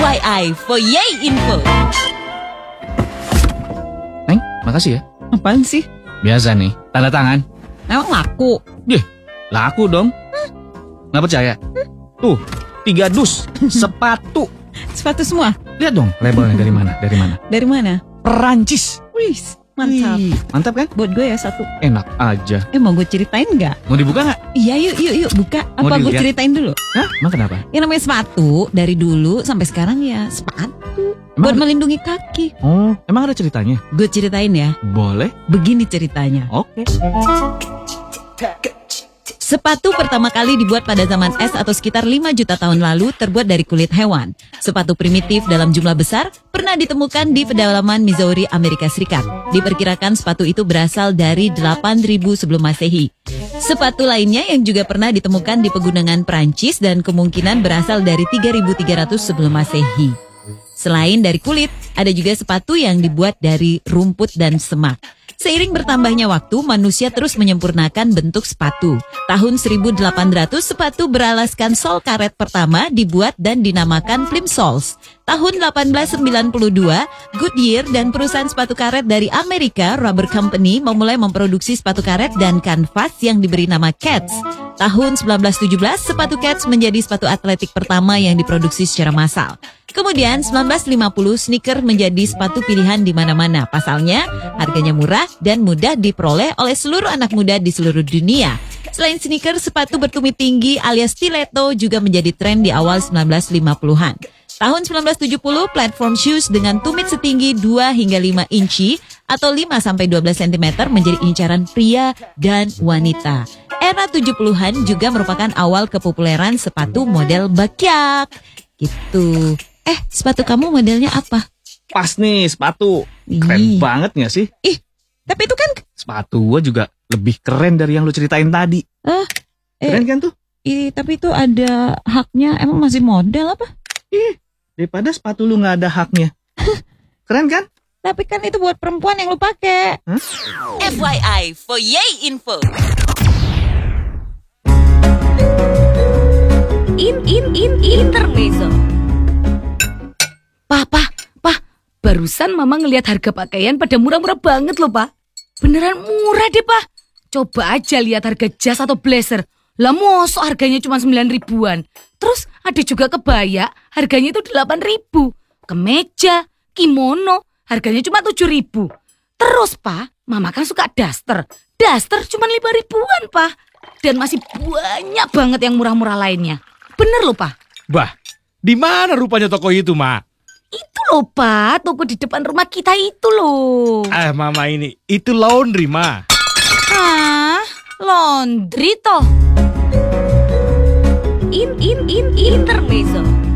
FYI for Yay Info. Neng, makasih ya. Apaan sih? Biasa nih, tanda tangan. Emang laku? Deh, laku dong. Nggak percaya? Tuh, 3 dus sepatu. Sepatu semua? Lihat dong labelnya dari mana? Dari mana? Dari mana? Perancis. Wih, mantap. Wih, mantap kan? Buat gue ya satu. Enak aja. Mau gue ceritain nggak? Mau dibuka nggak? Iya, yuk buka. Mau Apa gue dilihat? ceritain dulu? Hah? Emang kenapa? Yang namanya sepatu dari dulu sampai sekarang ya sepatu. Buat melindungi kaki. Oh, emang ada ceritanya? Gue ceritain ya. Boleh. Begini ceritanya. Oke. Sepatu pertama kali dibuat pada zaman es atau sekitar 5 juta tahun lalu terbuat dari kulit hewan. Sepatu primitif dalam jumlah besar pernah ditemukan di pedalaman Missouri, Amerika Serikat. Diperkirakan sepatu itu berasal dari 8.000 sebelum Masehi. Sepatu lainnya yang juga pernah ditemukan di pegunungan Prancis dan kemungkinan berasal dari 3.300 sebelum Masehi. Selain dari kulit, ada juga sepatu yang dibuat dari rumput dan semak. Seiring bertambahnya waktu, manusia terus menyempurnakan bentuk sepatu. Tahun 1800, sepatu beralaskan sol karet pertama dibuat dan dinamakan plimsolls. Tahun 1892, Goodyear dan perusahaan sepatu karet dari Amerika, Rubber Company, memulai memproduksi sepatu karet dan kanvas yang diberi nama Keds. Tahun 1917, sepatu Keds menjadi sepatu atletik pertama yang diproduksi secara massal. Kemudian 1950 sneaker menjadi sepatu pilihan di mana-mana. Pasalnya harganya murah dan mudah diperoleh oleh seluruh anak muda di seluruh dunia. Selain sneaker, sepatu bertumit tinggi alias stiletto juga menjadi tren di awal 1950-an. Tahun 1970, platform shoes dengan tumit setinggi 2 hingga 5 inci atau 5 sampai 12 cm menjadi incaran pria dan wanita. Era 70-an juga merupakan awal kepopuleran sepatu model bakyak. Gitu. Sepatu kamu modelnya apa? Pas nih sepatu. Keren Ih. banget gak sih? Tapi itu kan Sepatu gua juga lebih keren dari yang lu ceritain tadi. Keren kan tuh? tapi itu ada haknya. Emang masih model apa? Daripada sepatu lu gak ada haknya. Keren kan? Tapi kan itu buat perempuan yang lu pakai. FYI for Yay Info. Intermezzo. Pah, barusan mama ngelihat harga pakaian pada murah-murah banget loh, Pak. Beneran murah deh, Pak. Coba aja lihat harga jas atau blazer. Lah mosok harganya cuma 9 ribuan. Terus ada juga kebaya, harganya itu 8 ribu. Kemeja, kimono, harganya cuma 7 ribu. Terus, Pak, mama kan suka daster. Daster cuma 5 ribuan, Pak. Dan masih banyak banget yang murah-murah lainnya. Bener loh, Pak. Bah, di mana rupanya toko itu, Ma? Itu loh, Pak, toko di depan rumah kita itu loh. Mama ini, itu laundry, Ma. Hah? Laundry toh? Intermezzo.